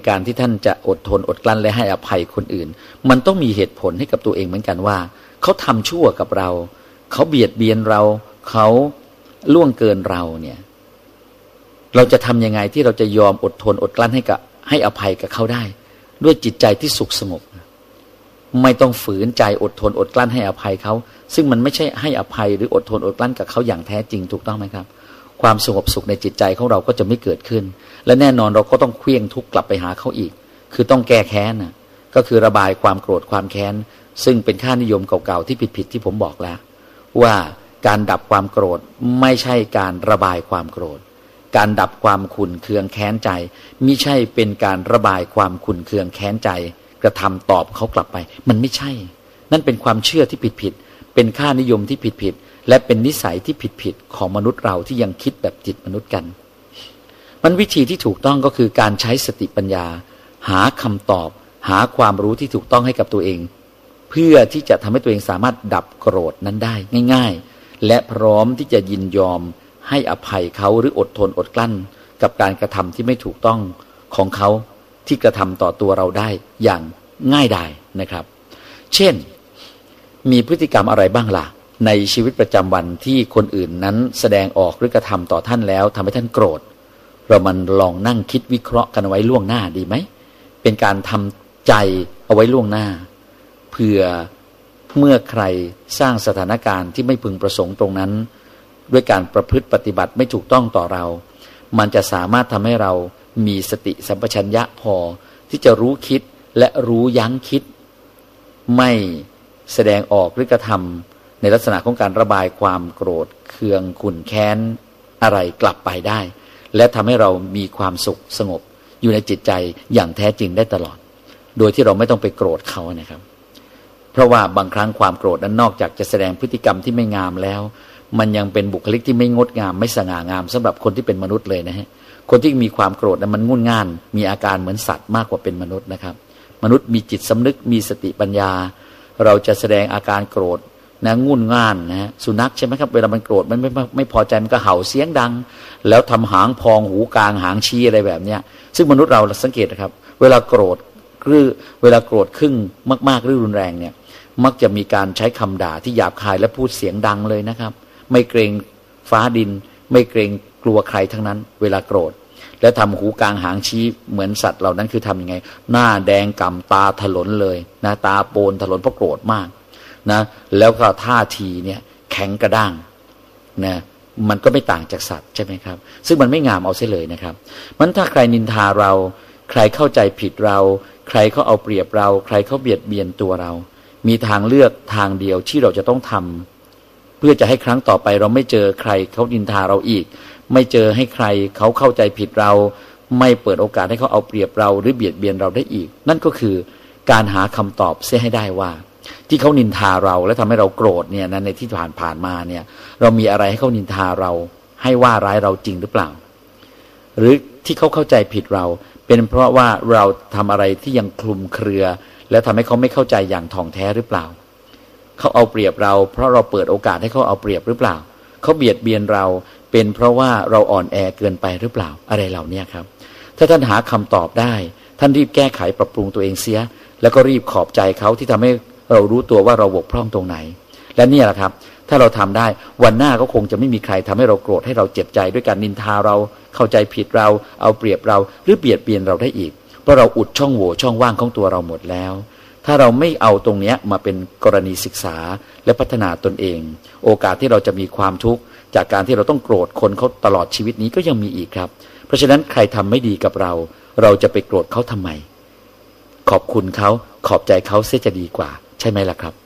การที่ท่านจะอดทนอดกลั้นและให้อภัยคนอื่นมันต้องมีเหตุผลให้กับตัวเองเหมือนกันว่าเขาทำชั่วกับเราเขาเบียดเบียนเราเขาล่วงเกินเราเนี่ยเราจะทำยังไงที่เราจะยอมอดทนอดกลั้นให้อภัยกับเขาได้ด้วยจิตใจที่สุขสงบไม่ต้องฝืนใจอดทนอดกลั้นให้อภัยเขาซึ่งมันไม่ใช่ให้อภัยหรืออดทนอดกลั้นกับเขาอย่างแท้จริงถูกต้องไหมครับความสงบสุขในจิตใจของเราก็จะไม่เกิดขึ้นและแน่นอนเราก็ต้องเคลื่อนทุกข์กลับไปหาเขาอีกคือต้องแก้แค้นก็คือระบายความโกรธความแค้นซึ่งเป็นค่านิยมเก่าๆที่ผิดๆที่ผมบอกแล้วว่าการดับความโกรธไม่ใช่การระบายความโกรธการดับความขุ่นเคืองแค้นใจมิใช่เป็นการระบายความขุ่นเคืองแค้นใจกระทำตอบเขากลับไปมันไม่ใช่นั่นเป็นความเชื่อที่ผิดๆเป็นค่านิยมที่ผิดๆและเป็นนิสัยที่ผิดๆของมนุษย์เราที่ยังคิดแบบจิตมนุษย์กันมันวิธีที่ถูกต้องก็คือการใช้สติปัญญาหาคำตอบหาความรู้ที่ถูกต้องให้กับตัวเองเพื่อที่จะทำให้ตัวเองสามารถดับโกรธนั้นได้ง่ายๆและพร้อมที่จะยินยอมให้อภัยเขาหรืออดทนอดกลั้นกับการกระทำที่ไม่ถูกต้องของเขาที่กระทำต่อตัวเราได้อย่างง่ายดายนะครับเช่นมีพฤติกรรมอะไรบ้างล่ะในชีวิตประจำวันที่คนอื่นนั้นแสดงออกหรือกระทำต่อท่านแล้วทำให้ท่านโกรธเรามันลองนั่งคิดวิเคราะห์กันไว้ล่วงหน้าดีไหมเป็นการทำใจเอาไว้ล่วงหน้าเผื่อเมื่อใครสร้างสถานการณ์ที่ไม่พึงประสงค์ตรงนั้นด้วยการประพฤติปฏิบัติไม่ถูกต้องต่อเรามันจะสามารถทำให้เรามีสติสัมปชัญญะพอที่จะรู้คิดและรู้ยั้งคิดไม่แสดงออกหรือกระทำในลักษณะของการระบายความโกรธเคืองขุ่นแค้นอะไรกลับไปได้และทำให้เรามีความสุขสงบอยู่ในจิตใจอย่างแท้จริงได้ตลอดโดยที่เราไม่ต้องไปโกรธเขานะครับเพราะว่าบางครั้งความโกรธนั้นนอกจากจะแสดงพฤติกรรมที่ไม่งามแล้วมันยังเป็นบุคลิกที่ไม่งดงามไม่สง่างามสำหรับคนที่เป็นมนุษย์เลยนะฮะคนที่มีความโกรธนั้นมันงุ่นง่านมีอาการเหมือนสัตว์มากกว่าเป็นมนุษย์นะครับมนุษย์มีจิตสำนึกมีสติปัญญาเราจะแสดงอาการโกรธนะงุ่นง่านนะสุนัขใช่ไหมครับเวลามันโกรธมันไม่พอใจมันก็เห่าเสียงดังแล้วทำหางพองหูกลางหางชี้อะไรแบบเนี้ยซึ่งมนุษย์เราสังเกตนะครับเวลาโกรธหรือเวลาโกรธขึ้นมากๆหรือรุนแรงเนี่ยมักจะมีการใช้คำด่าที่หยาบคายและพูดเสียงดังเลยนะครับไม่เกรงฟ้าดินไม่เกรงกลัวใครทั้งนั้นเวลาโกรธแล้วทำหูกลางหางชี้เหมือนสัตว์เหล่านั้นคือทำยังไงหน้าแดงก่ำตาถลนเลยนะตาโปนถลนเพราะโกรธมากนะแล้วก็ท่าทีเนี่ยแข็งกระด้างนะมันก็ไม่ต่างจากสัตว์ใช่ไหมครับซึ่งมันไม่งามเอาเสียเลยนะครับมันถ้าใครนินทาเราใครเข้าใจผิดเราใครเขาเอาเปรียบเราใครเขาเบียดเบียนตัวเรามีทางเลือกทางเดียวที่เราจะต้องทำเพื่อจะให้ครั้งต่อไปเราไม่เจอใครเขานินทาเราอีกไม่เจอให้ใครเขาเข้าใจผิดเราไม่เปิดโอกาสให้เขาเอาเปรียบเราหรือเบียดเบียนเราได้อีกนั่นก็คือการหาคำตอบเสียให้ได้ว่าที่เขานินทาเราและทำให้เราโกรธเนี่ยในที่ผ่านมาเนี่ยเรามีอะไรให้เขานินทาเราให้ว่าร้ายเราจริงหรือเปล่าหรือที่เขาเข้าใจผิดเราเป็นเพราะว่าเราทำอะไรที่ยังคลุมเครือและทำให้เขาไม่เข้าใจอย่างถ่องแท้หรือเปล่าเขาเอาเปรียบเราเพราะเราเปิดโอกาสให้เขาเอาเปรียบหรือเปล่าเขาเบียดเบียนเราเป็นเพราะว่าเราอ่อนแอเกินไปหรือเปล่าอะไรเหล่านี้ครับถ้าท่านหาคำตอบได้ท่านรีบแก้ไขปรับปรุงตัวเองเสียแล้วก็รีบขอบใจเขาที่ทำให้เรารู้ตัวว่าเราบกพร่องตรงไหนและนี่แหละครับถ้าเราทำได้วันหน้าก็คงจะไม่มีใครทำให้เราโกรธให้เราเจ็บใจด้วยการนินทาเราเข้าใจผิดเราเอาเปรียบเราหรือเบียดเบียนเราได้อีกเพราะเราอุดช่องโหว่ช่องว่างของตัวเราหมดแล้วถ้าเราไม่เอาตรงนี้มาเป็นกรณีศึกษาและพัฒนาตนเองโอกาสที่เราจะมีความทุกข์จากการที่เราต้องโกรธคนเขาตลอดชีวิตนี้ก็ยังมีอีกครับเพราะฉะนั้นใครทำไม่ดีกับเราจะไปโกรธเขาทำไมขอบคุณเขาขอบใจเขาเสียจะดีกว่าใช่ไหมล่ะครับ